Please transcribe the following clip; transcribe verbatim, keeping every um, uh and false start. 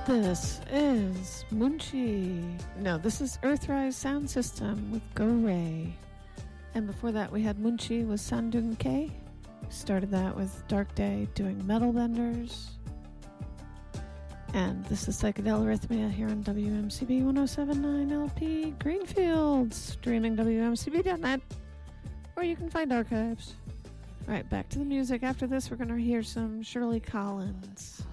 This is Munchie. No, this is Earthrise Sound System with Go Ray. And before that, we had Munchie with Sandung K. Started that with Dark Day doing Metal Benders. And this is Psychedelic Arrhythmia here on W M C B one oh seven point nine L P Greenfield, streaming W M C B dot net, where you can find archives. All right, back to the music. After this, we're going to hear some Shirley Collins.